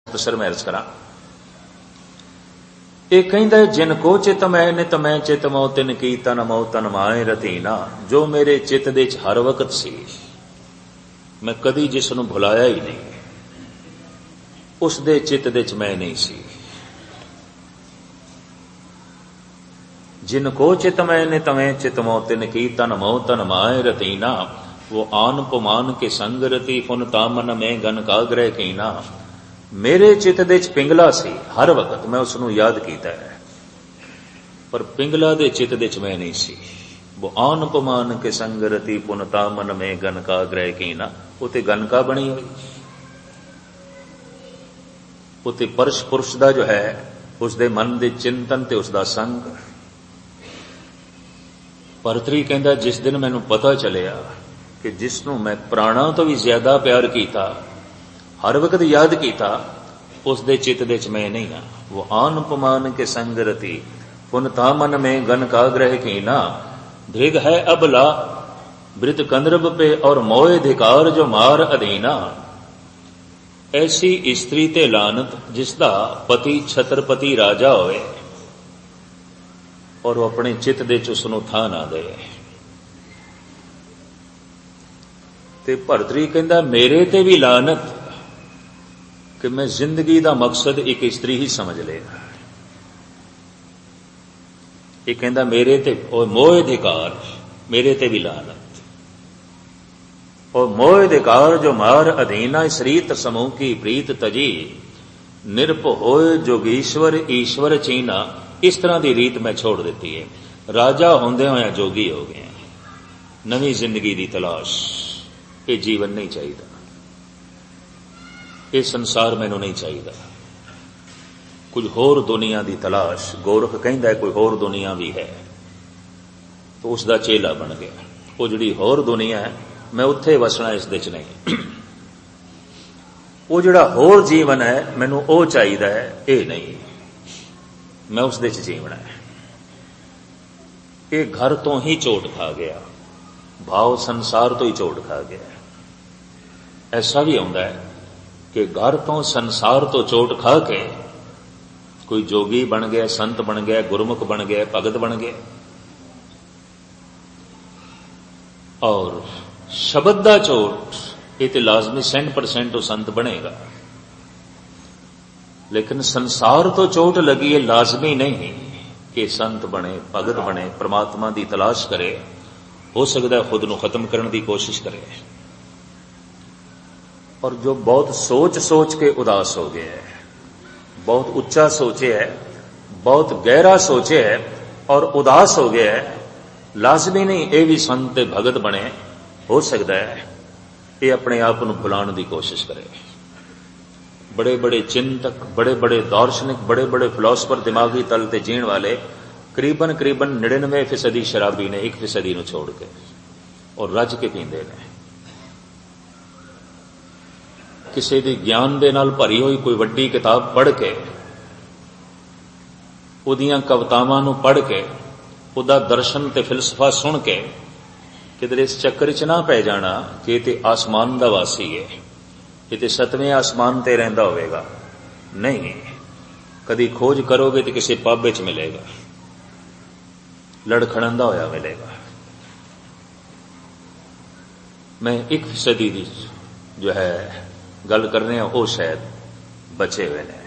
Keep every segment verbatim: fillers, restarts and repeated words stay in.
मुख्तसर मैं अर्ज करा। ਇਹ ਕਹਿੰਦਾ ਜਿਨ ਕੋ ਚਿਤ ਮੈਂ ਨਿਤ ਮੈਂ ਚਿਤ ਮੋ ਤਿਨ ਕੀ ਤਨ ਮੋ ਤਨ ਮਾਏ ਰਤੀਨਾ। ਜੋ ਮੇਰੇ ਚਿੱਤ ਦੇ ਵਿੱਚ ਹਰ ਵਕਤ ਸੀ, ਮੈਂ ਕਦੀ ਜਿਸ ਨੂੰ ਭੁਲਾਇਆ ਹੀ ਨਹੀਂ, ਉਸ ਦੇ ਚਿੱਤ ਦੇ ਵਿੱਚ ਮੈਂ ਨਹੀਂ ਸੀ। जिन को चित में नित में चित मो तिन की तन मो तन माए रतीना। वो आन पुमान के संग रती पुन तामन में गन काग्रह कीना। मेरे चित दे पिंगला सी, हर वक्त मैं उसनू याद कीता है, पर पिंगला दे चित दे मैं नहीं सी। वो आन पुमान के संग रती पुन तामन में गन काग्रह कीना। उते गनका बनी हुई, उते परश पुरुष दा जो है उसदे मन दे चिंतन ते उसदा संग। भरतरी कहता जिस दिन मैनू पता चलिया कि जिसनू मैं प्राणा तो भी ज्यादा प्यार किया, हर वक्त याद किया, उस दे चित दे मैं नहीं हाँ। वो आन पमान के संग रती पुन तामन में गन काग्रह कीना। धिग है अबला वृत कंद्रब पे और मोए धिकार जो मार अधीना। ऐसी स्त्री ते लानत जिसदा पति छत्रपति राजा होए और वो अपने चित दे च उसनू थां ना दे। ते भरतरी कहंदा मेरे ते भी लानत कि मैं जिंदगी दा मकसद एक स्त्री ही समझ लिया। ये कहंदा मेरे ते और मोह अधिकार, मेरे ते भी लानत। और मोह अधिकार जो मार अधीना। इस रीत समूह की प्रीत तजी निरप होए जोगीश्वर ईश्वर चीना। इस तरह की रीत मैं छोड़ दी है। राजा होंदे होया जोगी हो गए। नवी जिंदगी की तलाश, ये जीवन नहीं चाहिए, ये संसार मैनू नहीं चाहिए। कुछ होर दुनिया की तलाश। गोरख कहता है कोई होर दुनिया भी है, तो उसका चेला बन गया। वो जिहड़ी होर दुनिया है मैं उत्थे वसना, इस दे च नहीं। वो जिहड़ा होर जीवन है मैनू वो चाहिए है, ये नहीं, मैं उस दे च जीवना है। ये घर तो ही चोट खा गया, भाव संसार तो ही चोट खा गया। ऐसा भी होता है कि घर तो संसार तो चोट खा के कोई जोगी बन गया, संत बन गया, गुरमुख बन गया, भगत बन गया, और शब्द दा चोट ये तो लाजमी सेंट परसेंट वो संत बनेगा। लेकिन संसार तो चोट लगी है, लाजमी नहीं कि संत बने, भगत बने, परमात्मा की तलाश करे। हो सकता है खुद को खत्म करने की कोशिश करे। और जो बहुत सोच सोच के उदास हो गया है, बहुत उच्चा सोचे है, बहुत गहरा सोचे है और उदास हो गया है, लाजमी नहीं ये भी संत भगत बने। हो सकता है ये अपने आप को भुलाने की कोशिश करे। बड़े बड़े चिंतक, बड़े बड़े दार्शनिक, बड़े बड़े फिलोसफर दिमागी तल ते जीण वाले करीबन करीबन निन्यानवे फीसदी शराबी ने, एक फीसदी नूं छोड़ के, और रज के पींदे ने। किसी दी ज्ञान दे नाल भरी हुई कोई वड्डी किताब पढ़ के, उहदियां कवितावां नूं पढ़ के, उहदा दर्शन ते फिलसफा सुन के किधरे इस चक्कर च ना पै जाना कि ते आसमान दा वासी है, ये तो सतवें आसमान ते रहिंदा होवेगा। नहीं, कदी खोज करोगे तो किसी पब विच मिलेगा, लड़खड़ांदा होया मिलेगा। मैं एक फीसदी की जो है गल कर रहे हैं, वो शायद बचे हुए ने।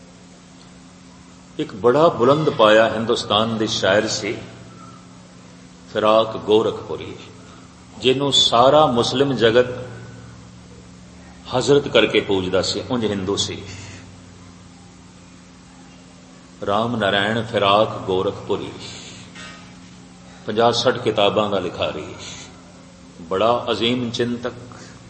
एक बड़ा बुलंद पाया हिंदुस्तान के शायर सी फिराक गोरखपुरी, जिन्हों सारा मुस्लिम जगत हजरत करके पूजदा सी, उंज हिंदू सी। राम नारायण फिराक गोरखपुरी, पचास सठ किताबां का लिखारी, बड़ा अजीम चिंतक।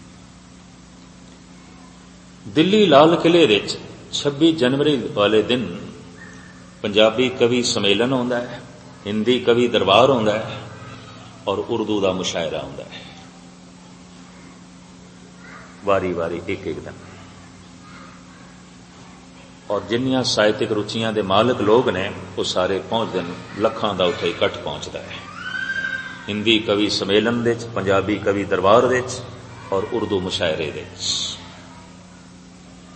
दिल्ली लाल किले विच छब्बी जनवरी वाले दिन पंजाबी कवि सम्मेलन होंदा है, हिंदी कवि दरबार होंदा है और उर्दू का मुशायरा होंदा है, वारी वारी एक एक दिन। और जिन्नियां साहित्यिक रुचियां दे मालिक लोग ने वो सारे पहुंचते हैं, लखां दा उत्थे इकट्ठ पहुंचता है। हिंदी कवि सम्मेलन दे, पंजाबी कवि दरबार दे और उर्दू मुशायरे दे।